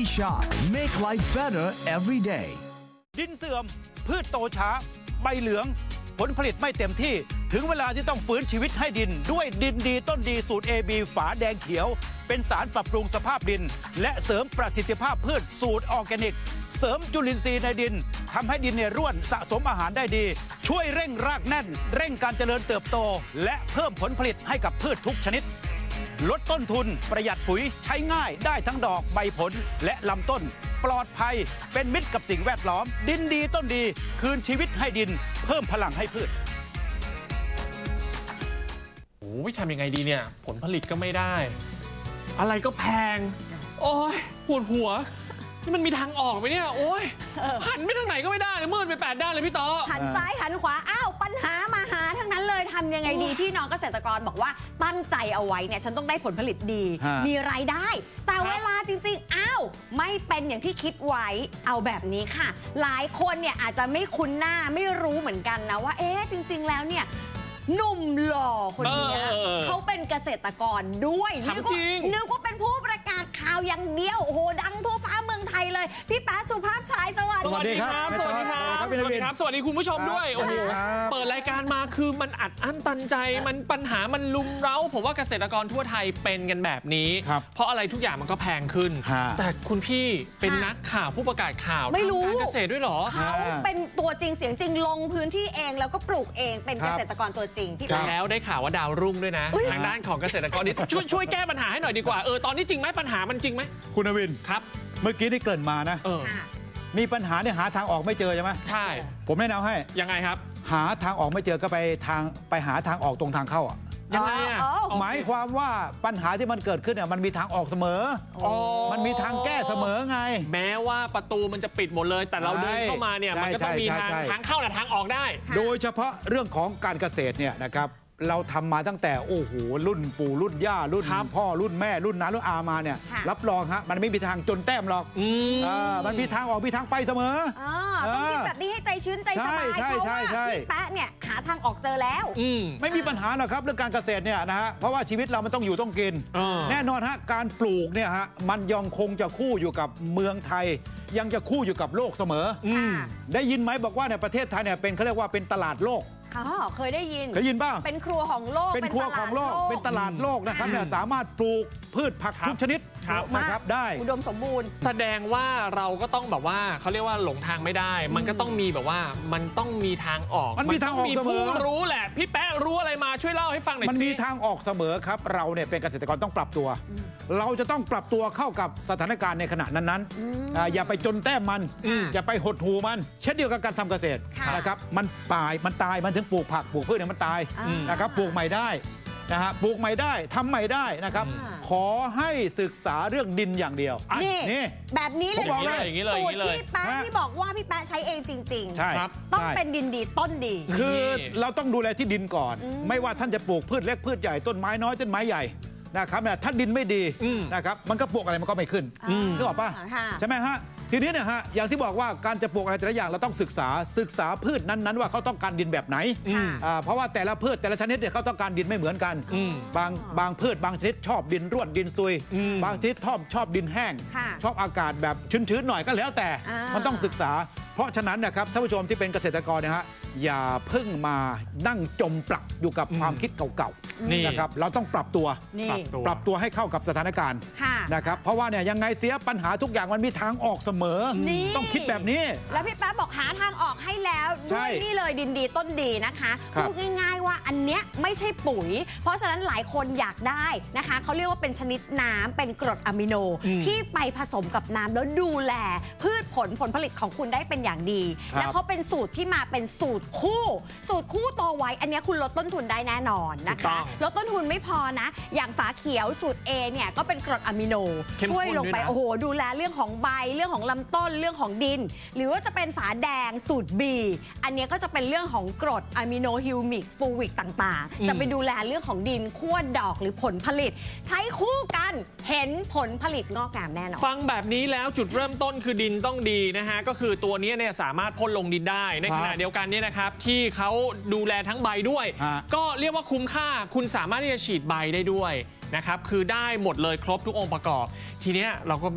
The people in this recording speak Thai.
Shot make life better every day ดินเสื่อมพืชโตช้าใบเหลืองผลผลิตไม่เต็มที่ถึงเวลาที่ต้องฟื้นชีวิตให้ดินด้วยดินดีต้นดีสูตร AB ฝาแดงเขียวเป็นสารปรับปรุงสภาพดินและเสริมประสิทธิภาพพืชสูตรออร์แกนิกเสริมจุลินทรีย์ในดินทำให้ดินเนี่ยร่วนสะสมอาหารได้ดีช่วยเร่งรากแน่นเร่งการเจริญเติบโตและเพิ่มผลผลิตให้กับพืชทุกชนิดลดต้นทุนประหยัดปุ๋ยใช้ง่ายได้ทั้งดอกใบผลและลำต้นปลอดภัยเป็นมิตรกับสิ่งแวดล้อมดินดีต้นดีคืนชีวิตให้ดินเพิ่มพลังให้พืชโอ้ยทำยังไงดีเนี่ยผลผลิตก็ไม่ได้อะไรก็แพงโอ้ยปวดหัวนี่มันมีทางออกไหมเนี่ยโอ้ยหันไปทางไหนก็ไม่ได้เลยมืดไป8 ด้านเลยพี่ต๊อหันซ้ายหันขวาอ้าวปัญหามาหาทั้งนั้นเลยทำยังไงดีพี่น้องเกษตรกรบอกว่าตั้งใจเอาไว้เนี่ยฉันต้องได้ผลผลิตดีมีรายได้แต่เวลาจริงๆอ้าวไม่เป็นอย่างที่คิดไว้เอาแบบนี้ค่ะหลายคนเนี่ยอาจจะไม่คุ้นหน้าไม่รู้เหมือนกันนะว่าเอ๊ะจริงๆแล้วเนี่ยหนุ่มหล่อคนนี้เขาเป็นเกษตรกรด้วยนึกว่าเป็นผู้ประกาศข่าวอย่างเดียวโอ้โหดังทั่วฟ้าเมืองไทยเลยพี่แป๊ะสุภาพชายสวัสดีครับสวัสดีครับสวัสดีคุณผู้ชมด้วยโอ้โหเปิดรายการมาคือมันอัดอั้นตันใจมันปัญหามันลุมเร้าผมว่าเกษตรกรทั่วไทยเป็นกันแบบนี้เพราะอะไรทุกอย่างมันก็แพงขึ้นแต่คุณพี่เป็นนักข่าวผู้ประกาศข่าวไม่รู้การเกษตรด้วยหรอเขาเป็นตัวจริงเสียงจริงลงพื้นที่เองแล้วก็ปลูกเองเป็นเกษตรกรตัวจริงที่แล้วได้ข่าวว่าดาวรุ่งด้วยนะทางด้านของเกษตรกรนี่ช่วยแก้ปัญหาให้หน่อยดีกว่าตอนนี้จริงไหมปัญหามันจริงไหมคุณอวินครับเมื่อกี้ที่เกริ่นมานะมีปัญหาเนี่ยหาทางออกไม่เจอใช่ไหมใช่ผมแนะนำให้ยังไงครับหาทางออกไม่เจอก็ไปหาทางออกตรงทางเข้ายังไงหมายความว่าปัญหาที่มันเกิดขึ้นเนี่ยมันมีทางออกเสมอมันมีทางแก้เสมอไงแม้ว่าประตูมันจะปิดหมดเลยแต่เราเดินเข้ามาเนี่ยมันก็ต้องมีทางเข้าและทางออกได้โดยเฉพาะเรื่องของการเกษตรเนี่ยนะครับเราทำมาตั้งแต่โอ้โหรุ่นปู่รุ่นย่ารุ่นพ่อรุ่นแม่รุ่นน้ารุ่นอามาเนี่ยรับรองฮะมันไม่มีทางจนแต้มหรอกมันมีทางออกมีทางไปเสมอต้องคิดแบบนี้ให้ใจชื้นใจสบายเพราะว่าพี่แป๊ะเนี่ยหาทางออกเจอแล้วไม่มีปัญหาหรอกครับเรื่องการเกษตรเนี่ยนะฮะเพราะว่าชีวิตเรามันต้องอยู่ต้องกินแน่นอนฮะการปลูกเนี่ยฮะมันยังคงจะคู่อยู่กับเมืองไทยยังจะคู่อยู่กับโลกเสมอได้ยินไหมบอกว่าในประเทศไทยเนี่ยเป็นเขาเรียกว่าเป็นตลาดโลกเคยได้ยินบ้างเป็นครัวของโลกเป็นครัวของโลกเป็นตลาดโลกนะครับเนี่ยสามารถปลูกพืชผักทุกชนิดนะครับได้อุดมสมบูรณ์แสดงว่าเราก็ต้องแบบว่าเขาเรียกว่าหลงทางไม่ได้มันก็ต้องมีแบบว่ามันต้องมีทางออกมันมีทางออกเสมอรู้แหละพี่แป๊ะรู้อะไรมาช่วยเล่าให้ฟังหน่อยสิมันมีทางออกเสมอครับเราเนี่ยเป็นเกษตรกรต้องปรับตัวเราจะต้องปรับตัวเข้ากับสถานการณ์ในขณะนั้นๆอย่าไปจนแต้มมันอย่าไปหดหูมันเช่นเดียวกับการทำเกษตรนะครับมันตายมันถึงปลูกผักปลูกพืชเนี่ยมันตายนะครับปลูกใหม่ได้นะฮะปลูกใหม่ได้ทำใหม่ได้นะครับขอให้ศึกษาเรื่องดินอย่างเดียวนี่แบบนี้เลยนะสูตรพี่แป๊ะที่บอกว่าพี่แป๊ะใช้เองจริงๆใช่ต้องเป็นดินดีต้นดีคือเราต้องดูแลที่ดินก่อนไม่ว่าท่านจะปลูกพืชเล็กพืชใหญ่ต้นไม้น้อยต้นไม้ใหญ่นะครับถ้าดินไม่ดีนะครับมันก็ปลูกอะไรมันก็ไม่ขึ้นนึกออกป่ะใช่ไหมฮะทีนี้เนี่ยฮะอย่างที่บอกว่าการจะปลูกอะไรแต่ละอย่างเราต้องศึกษาพืชนั้นๆว่าเขาต้องการดินแบบไหนเพราะว่าแต่ละพืชแต่ละชนิดเนี่ยเขาต้องการดินไม่เหมือนกันบางพืชบางชนิดชอบดินร่วนดินซุยบางชนิดชอบดินแห้งชอบอากาศแบบชื้นๆหน่อยก็แล้วแต่มันต้องศึกษาเพราะฉะนั้นนะครับท่านผู้ชมที่เป็นเกษตรกรนะฮะอย่าเพิ่งมานั่งจมปลักอยู่กับความคิดเก่าๆนะครับเราต้องปรับตัวให้เข้ากับสถานการณ์นะครับเพราะว่าเนี่ยยังไงเสียปัญหาทุกอย่างมันมีทางออกเสมอต้องคิดแบบนี้แล้วพี่แป๊ะบอกหาทางออกให้แล้วด้วยนี่เลยดินดีต้นดีนะคะพูดง่ายๆว่าอันเนี้ยไม่ใช่ปุ๋ยเพราะฉะนั้นหลายคนอยากได้นะคะเขาเรียกว่าเป็นชนิดน้ำเป็นกรดอะมิโนที่ไปผสมกับน้ำแล้วดูแลพืชผลผลิตของคุณได้เป็นอย่างดีแล้วเขาเป็นสูตรที่มาเป็นสูตรคู่โตไว้อันนี้คุณลดต้นทุนได้แน่นอนนะคะลดต้นทุนไม่พอนะอย่างฝาเขียวสูตร A เนี่ยก็เป็นกรดอะมิโนช่วยลงไปโอ้โหดูแลเรื่องของใบเรื่องของลำต้นเรื่องของดินหรือว่าจะเป็นฝาแดงสูตร B อันนี้ก็จะเป็นเรื่องของกรดอะมิโนฮิวมิกฟูวิกต่างๆจะไปดูแลเรื่องของดินขั้วดอกหรือผลผลิตใช้คู่กันเห็นผลผลิตงอกงามแน่นอนฟังแบบนี้แล้วจุดเริ่มต้นคือดินต้องดีนะฮะก็คือตัวนี้เนี่ยสามารถพ่นลงดินได้ในขณะเดียวกันเนี่ยนะครับที่เขาดูแลทั้งใบด้วยก็เรียกว่าคุ้มค่าคุณสามารถที่จะฉีดใบได้ด้วยนะครับคือได้หมดเลยครบทุกองค์ประกอบทีเนี้ยเราก็